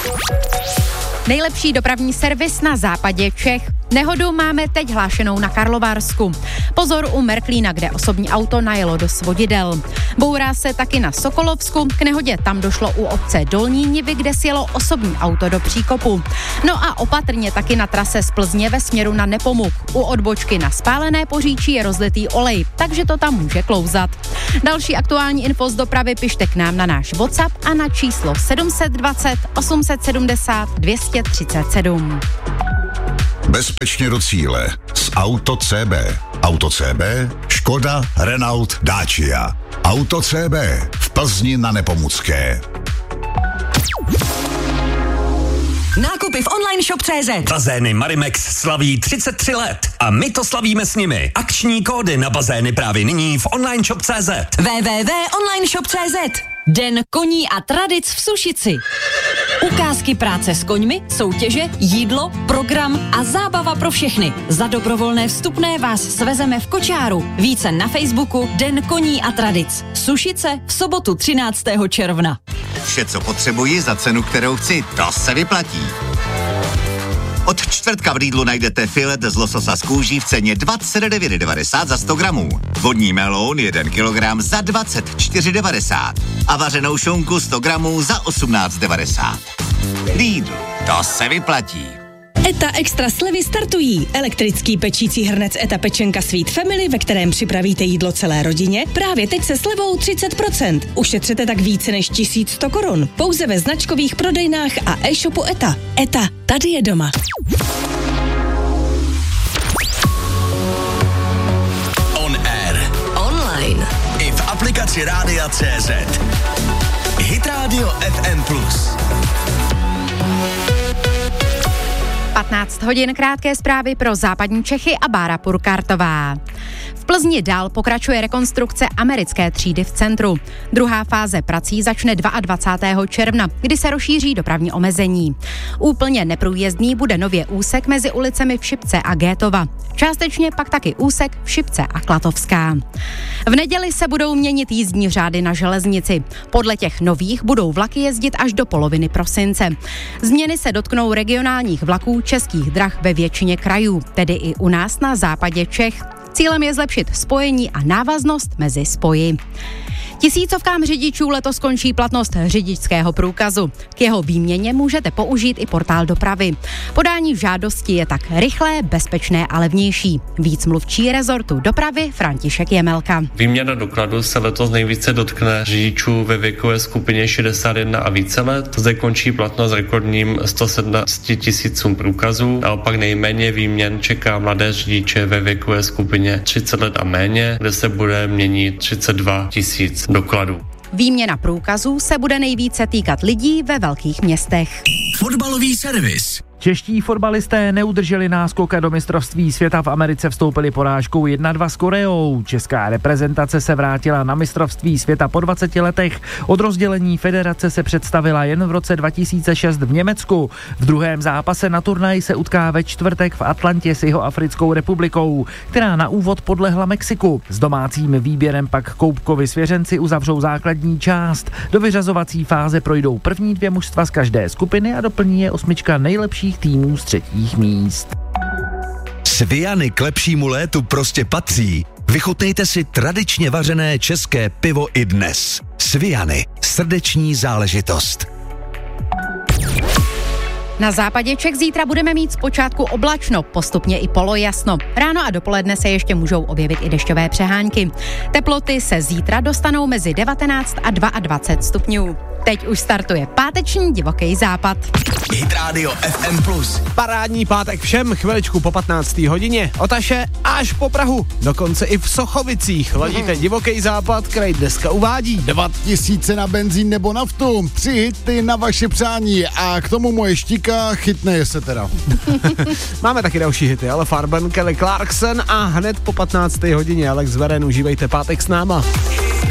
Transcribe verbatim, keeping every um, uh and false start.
Nejlepší dopravní servis na západě Čech. Nehodu máme teď hlášenou na Karlovarsku. Pozor u Merklína, kde osobní auto najelo do svodidel. Bourá se taky na Sokolovsku. K nehodě tam došlo u obce Dolní Nivy, kde sjelo osobní auto do příkopu. No a opatrně taky na trase z Plzně ve směru na Nepomuk. U odbočky na Spálené Poříčí je rozlitý olej, takže to tam může klouzat. Další aktuální info z dopravy pište k nám na náš WhatsApp a na číslo sedm dva nula osm sedm nula dvě tři sedm. Bezpečně do cíle s Auto C B. Auto C B, Škoda, Renault, Dacia. Auto C B v Plzni na Nepomucké. Nákupy v online shop tečka cé zet. Bazény Marimex slaví třicet tři let a my to slavíme s nimi. Akční kódy na bazény právě nyní v online shop tečka cé zet. w w w tečka online shop tečka cé zet. Den koní a tradic v Sušici. Ukázky práce s koňmi, soutěže, jídlo, program a zábava pro všechny. Za dobrovolné vstupné vás svezeme v kočáru. Více na Facebooku Den koní a tradic. Sušice v sobotu třináctého června. Vše, co potřebuji za cenu, kterou chci, to se vyplatí. Od čtvrtka v Lidlu najdete filet z lososa z kůží v ceně dvacet devět devadesát za sto gramů. Vodní meloun jeden kilogram za dvacet čtyři devadesát a vařenou šunku sto gramů za osmnáct devadesát. Lidl, to se vyplatí. ETA Extra slevy startují. Elektrický pečící hrnec ETA Pečenka Sweet Family, ve kterém připravíte jídlo celé rodině, právě teď se slevou třicet procent. Ušetřete tak více než tisíc sto korun. Pouze ve značkových prodejnách a e-shopu ETA. ETA, tady je doma. On air. Online. I v aplikaci Rádia tečka cé zet. Hit Radio ef em plus. patnáct hodin, krátké zprávy pro západní Čechy a Bára Purkartová. V Plzni dál pokračuje rekonstrukce americké třídy v centru. Druhá fáze prací začne dvacátého druhého června, kdy se rozšíří dopravní omezení. Úplně neprůjezdný bude nově úsek mezi ulicemi Všipce a Gétova. Částečně pak taky úsek Všipce a Klatovská. V neděli se budou měnit jízdní řády na železnici. Podle těch nových budou vlaky jezdit až do poloviny prosince. Změny se dotknou regionálních vlaků Českých drah ve většině krajů, tedy i u nás na západě Čech. Cílem je zlepšit spojení a návaznost mezi spoji. Tisícovkám řidičů letos končí platnost řidičského průkazu. K jeho výměně můžete použít i portál dopravy. Podání žádosti je tak rychlé, bezpečné a levnější. Víc mluvčí rezortu dopravy František Jemelka. Výměna dokladu se letos nejvíce dotkne řidičů ve věkové skupině šedesát jedna a více let. Zde končí platnost rekordním sto sedmnáct tisícům průkazů. Naopak nejméně výměn čeká mladé řidiče ve věkové skupině třicet let a méně, kde se bude měnit třicet dva tisíc dokladů. Výměna průkazů se bude nejvíce týkat lidí ve velkých městech. Fotbalový servis. Čeští fotbalisté neudrželi náskok a do mistrovství světa v Americe vstoupili porážkou jedna dva s Koreou. Česká reprezentace se vrátila na mistrovství světa po dvaceti letech. Od rozdělení federace se představila jen v roce dva tisíce šest v Německu. V druhém zápase na turnaj se utká ve čtvrtek v Atlantě s Jihoafrickou republikou, která na úvod podlehla Mexiku. S domácím výběrem pak Koubkovi svěřenci uzavřou základní část. Do vyřazovací fáze projdou první dvě mužstva z každé skupiny a doplní je osmička nejlepších týmů z třetích míst. Sviany k lepšímu létu prostě patří. Vychutnejte si tradičně vařené české pivo i dnes. Sviany, srdeční záležitost. Na západě Čech zítra budeme mít zpočátku oblačno, postupně i polojasno. Ráno a dopoledne se ještě můžou objevit i dešťové přehánky. Teploty se zítra dostanou mezi devatenáct a dvacet dva stupňů. Teď už startuje páteční divoký západ. Hit Radio ef em plus. Parádní pátek všem, chviličku po patnácté hodině. Otaše až po Prahu, dokonce i v Sochovicích. Ladíte divoký západ, který dneska uvádí. Dva tisíce na benzín nebo naftu, tři hity na vaše přání a k tomu moje štika chytne se teda. Máme taky další hity, ale Farben, Kelly Clarkson a hned po patnácté hodině Alex Veren, užívejte pátek s náma.